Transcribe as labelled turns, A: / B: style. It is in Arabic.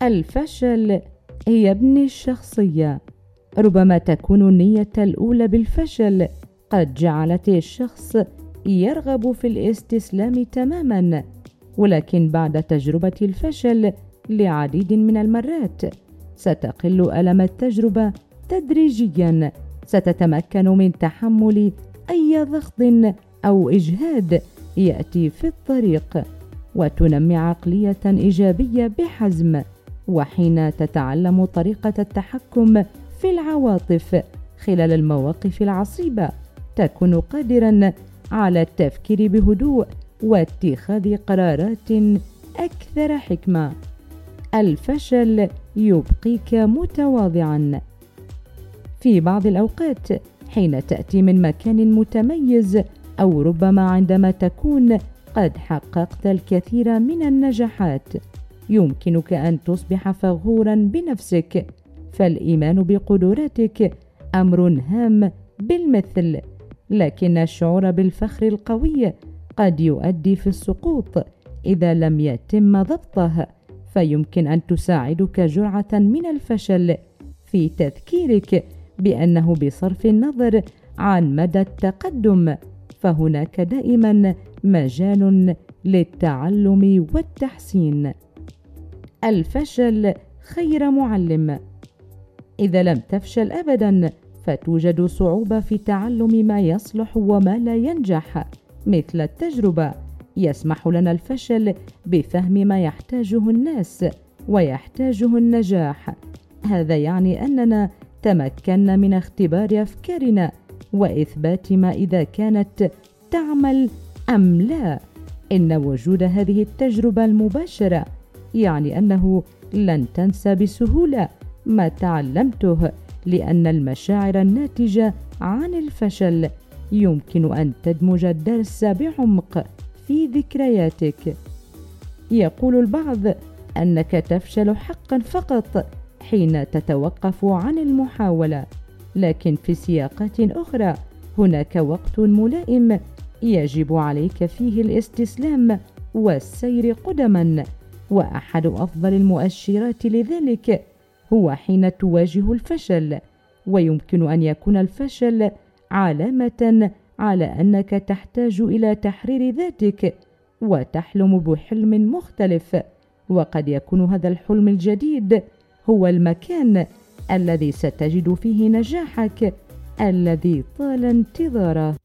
A: الفشل يبني الشخصية. ربما تكون النية الأولى بالفشل قد جعلت الشخص يرغب في الاستسلام تماما، ولكن بعد تجربة الفشل لعديد من المرات ستقل ألم التجربة تدريجيا، ستتمكن من تحمل أي ضغط أو إجهاد يأتي في الطريق، وتنمي عقلية إيجابية بحزم. وحين تتعلم طريقة التحكم في العواطف خلال المواقف العصيبة تكون قادرا على التفكير بهدوء واتخاذ قرارات أكثر حكمة. الفشل يبقيك متواضعا. في بعض الأوقات حين تأتي من مكان متميز أو ربما عندما تكون قد حققت الكثير من النجاحات يمكنك أن تصبح فخورا بنفسك، فالإيمان بقدراتك أمر هام بالمثل، لكن الشعور بالفخر القوي قد يؤدي في السقوط إذا لم يتم ضبطه، فيمكن أن تساعدك جرعة من الفشل في تذكيرك بأنه بصرف النظر عن مدى التقدم فهناك دائما مجال للتعلم والتحسين. الفشل خير معلم. إذا لم تفشل أبدا فتوجد صعوبة في تعلم ما يصلح وما لا ينجح. مثل التجربة يسمح لنا الفشل بفهم ما يحتاجه الناس ويحتاجه النجاح. هذا يعني أننا تمكنا من اختبار أفكارنا وإثبات ما إذا كانت تعمل أم لا. إن وجود هذه التجربة المباشرة يعني أنه لن تنسى بسهولة ما تعلمته، لأن المشاعر الناتجة عن الفشل يمكن أن تدمج الدرس بعمق في ذكرياتك. يقول البعض أنك تفشل حقا فقط حين تتوقف عن المحاولة، لكن في سياقات أخرى هناك وقت ملائم يجب عليك فيه الاستسلام والسير قدما، وأحد أفضل المؤشرات لذلك هو حين تواجه الفشل، ويمكن أن يكون الفشل علامة على أنك تحتاج إلى تحرير ذاتك وتحلم بحلم مختلف، وقد يكون هذا الحلم الجديد هو المكان الذي ستجد فيه نجاحك الذي طال انتظاره.